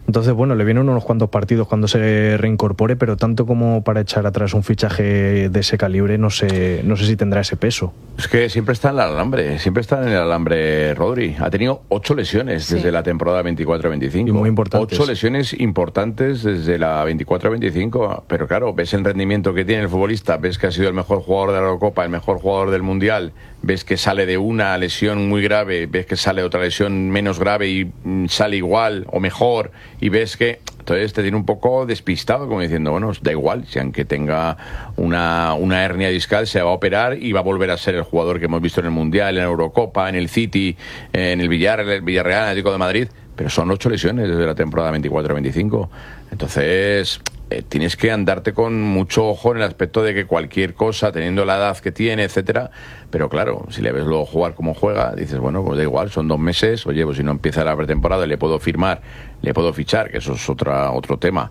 Entonces, bueno, le vienen unos cuantos partidos cuando se reincorpore, pero tanto como para echar atrás un fichaje de ese calibre, no sé si tendrá ese peso. Es que siempre está en el alambre Rodri. Ha tenido 8 lesiones desde la temporada 24-25. Y muy importantes. 8 lesiones importantes desde la 24-25. Pero claro, ves el rendimiento que tiene el futbolista, ves que ha sido el mejor jugador de la Eurocopa, el mejor jugador del Mundial, ves que sale de una lesión muy grave, ves que sale otra lesión menos grave y sale igual o mejor, y ves que entonces te tiene un poco despistado, como diciendo, bueno, da igual, si aunque tenga una hernia discal se va a operar y va a volver a ser el jugador que hemos visto en el Mundial, en la Eurocopa, en el City, en el Villarreal, Atlético de Madrid, pero son 8 lesiones desde la temporada 24-25. Entonces tienes que andarte con mucho ojo en el aspecto de que cualquier cosa, teniendo la edad que tiene, etcétera, pero claro, si le ves luego jugar como juega, dices, bueno, pues da igual, son 2 meses, oye, pues si no empieza la pretemporada le puedo firmar, le puedo fichar, que eso es otro tema,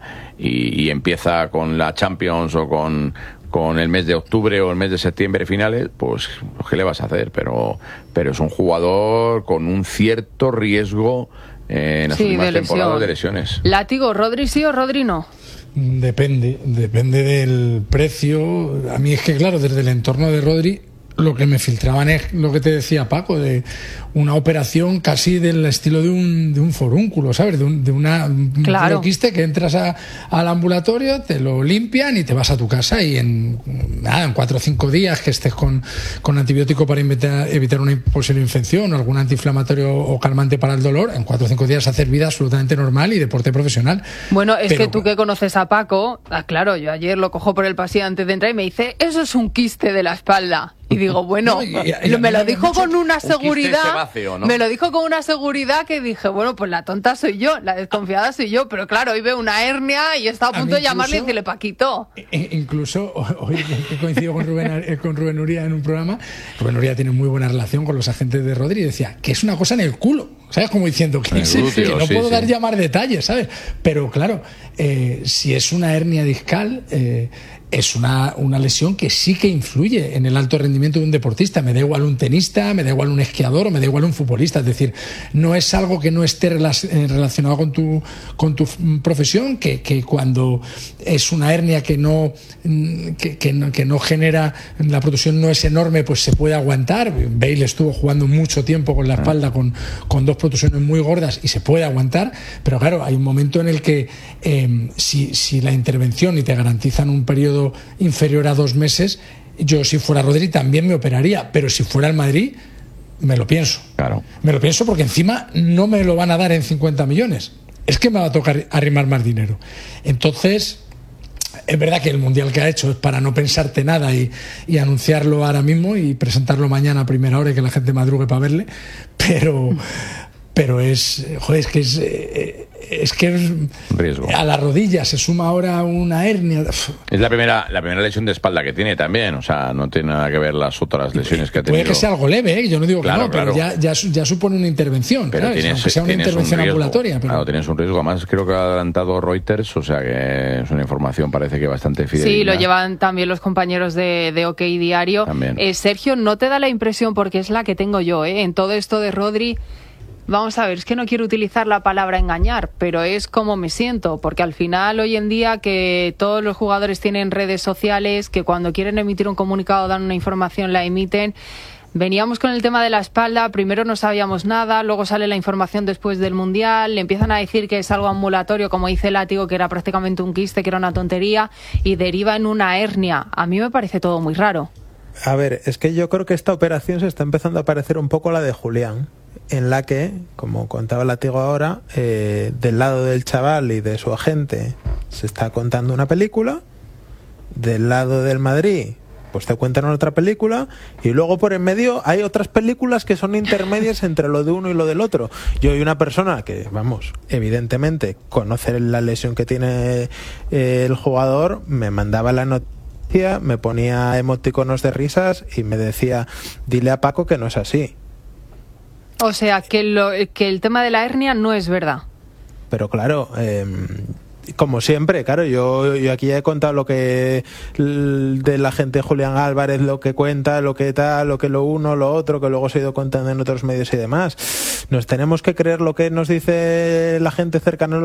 y empieza con la Champions o con el mes de octubre o el mes de septiembre finales, pues ¿qué le vas a hacer? Pero es un jugador con un cierto riesgo en las últimas temporadas de lesiones. Látigo, ¿Rodri sí o Rodri no? Depende del precio. A mí es que, claro, desde el entorno de Rodri, lo que me filtraban es lo que te decía Paco, de una operación casi del estilo de un forúnculo, ¿sabes? De un quiste que entras al ambulatorio, te lo limpian y te vas a tu casa, y en 4 o 5 días que estés con antibiótico para evitar una posible infección o algún antiinflamatorio o calmante para el dolor, en 4 o 5 días hacer vida absolutamente normal y deporte profesional. Bueno, que tú que conoces a Paco, claro, yo ayer lo cojo por el pasillo antes de entrar y me dice, eso es un quiste de la espalda. Y digo, bueno, me lo dijo con una seguridad, ¿no? Me lo dijo con una seguridad que dije, bueno, pues la tonta soy yo, la desconfiada soy yo, pero claro, hoy veo una hernia y está a punto de llamarle y decirle, Paquito. Incluso hoy he coincidido con Rubén Uría en un programa. Rubén Uría tiene muy buena relación con los agentes de Rodri y decía que es una cosa en el culo, ¿sabes? Como diciendo que no puedo dar ya más detalles, ¿sabes? Pero claro, si es una hernia discal, es una lesión que sí que influye en el alto rendimiento de un deportista. Me da igual un tenista, me da igual un esquiador o me da igual un futbolista. Es decir, no es algo que no esté relacionado con tu profesión, que cuando es una hernia que no genera, la protrusión no es enorme, pues se puede aguantar. Bale estuvo jugando mucho tiempo con la espalda con 2 protrusiones muy gordas y se puede aguantar, pero claro, hay un momento en el que si la intervención y te garantizan un periodo inferior a 2 meses, yo si fuera Rodri también me operaría, pero si fuera el Madrid me lo pienso. Claro. Me lo pienso porque encima no me lo van a dar en 50 millones. Es que me va a tocar arrimar más dinero. Entonces, es verdad que el Mundial que ha hecho es para no pensarte nada y anunciarlo ahora mismo y presentarlo mañana a primera hora y que la gente madrugue para verle, pero es que riesgo. A la rodilla se suma ahora una hernia. Es la primera lesión de espalda que tiene también, o sea, no tiene nada que ver las otras lesiones que ha tenido. Puede que sea algo leve, ¿eh? Yo no digo que no, pero ya supone una intervención, pero ¿sabes? Aunque sea una intervención ambulatoria. Pero... Claro, tienes un riesgo. Además, creo que ha adelantado Reuters, o sea que es una información parece que bastante fidedigna. Sí, lo llevan también los compañeros de OK Diario. Sergio, ¿no te da la impresión, porque es la que tengo yo, en todo esto de Rodri? Vamos a ver, es que no quiero utilizar la palabra engañar, pero es como me siento, porque al final hoy en día que todos los jugadores tienen redes sociales, que cuando quieren emitir un comunicado dan una información, la emiten. Veníamos con el tema de la espalda, primero no sabíamos nada, luego sale la información después del Mundial, le empiezan a decir que es algo ambulatorio, como dice Látigo, que era prácticamente un quiste, que era una tontería, y deriva en una hernia. A mí me parece todo muy raro. A ver, es que yo creo que esta operación se está empezando a parecer un poco a la de Julián, en la que, como contaba Látigo ahora, del lado del chaval y de su agente se está contando una película, del lado del Madrid pues te cuentan otra película, y luego por en medio hay otras películas que son intermedias entre lo de uno y lo del otro. Yo soy una persona que, vamos, evidentemente conoce la lesión que tiene el jugador, me mandaba la noticia, me ponía emoticonos de risas y me decía, dile a Paco que no es así. O sea, que el tema de la hernia no es verdad. Pero claro, como siempre, claro, yo aquí ya he contado lo que de la gente Julián Álvarez, lo que cuenta, lo que tal, lo que lo uno, lo otro, que luego se ha ido contando en otros medios y demás. Nos tenemos que creer lo que nos dice la gente cercana